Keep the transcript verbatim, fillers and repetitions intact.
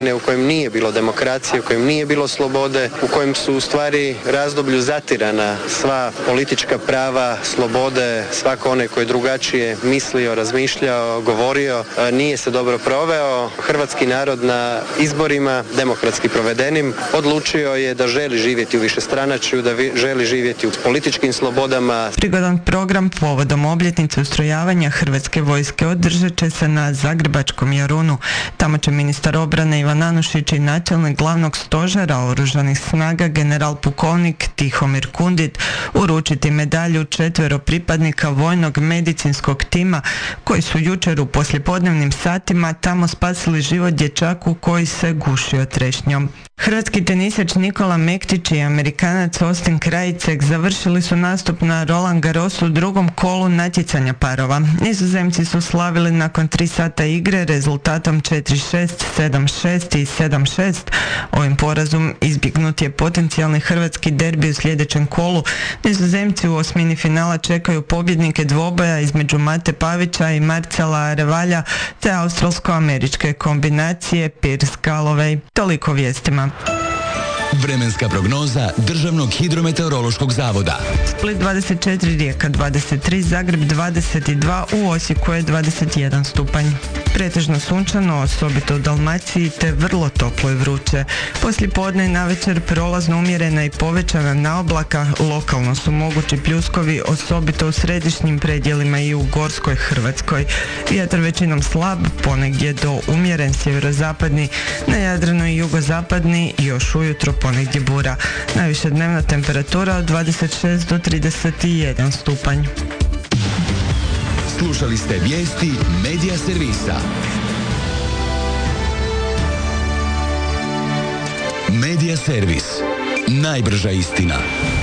stakne, u kojem nije bilo demokracije, u kojem nije bilo slobode, u kojem su u stvari razdoblju zatirana sva politička prava, slobode, svako onaj koji je drugačije mislio, razmišljao, govorio, nije se dobro proveo. Hrvatski narod na izborima, demokratski provedenim, odlučio je da želi živjeti u višestranačju, da vi, želi živjeti u političkim slobodama. Prigodan program povodom obljetnice ustrojavanja Hrvatske vojske održat će se na Zagrebačkom Jarunu. Tamo će ministar obrane Ivan Anušić i načelnik glavnog stožera Oružanih snaga general pukovnik Tihomir Kundit uručiti medalju četvero pripadnika vojnog medicinskog tima koji su jučer u poslijepodnevnim satima tamo spasili život dječaku koji se gušio trešnjom. Hrvatski tenisač Nikola Mektić i Amerikanac Austin Krajicek završili su nastup na Roland Garrosu u drugom kolu natjecanja parova. Nizozemci su slavili nakon tri sata igre rezultatom četiri šest, sedam šest i sedam šest. Ovim porazom izbjegnut je potencijalni hrvatski derbi u sljedećem kolu. Nizozemci u osmini finala čekaju pobjednike dvoboja između Mate Pavića i Marcela Revalja te australsko-američke kombinacije Piers Galloway. Toliko vijestima. Vremenska prognoza Državnog hidrometeorološkog zavoda. Split dvadeset četiri, Rijeka dvadeset tri, Zagreb dvadeset dva, u Osijeku je dvadeset jedan stupanj. Pretežno sunčano, osobito u Dalmaciji, te vrlo toplo i vruće. Poslijepodne i navečer prolazno umjerena i povećana naoblaka, lokalno su mogući pljuskovi, osobito u središnjim predjelima i u gorskoj Hrvatskoj. Vjetar većinom slab, ponegdje do umjeren sjeverozapadni, na Jadranu i jugozapadni, još ujutro ponegdje bura. Najviša dnevna temperatura od dvadeset šest do trideset jedan stupanj. Slušali ste vijesti Medija servisa. Medija servis. Najbrža istina.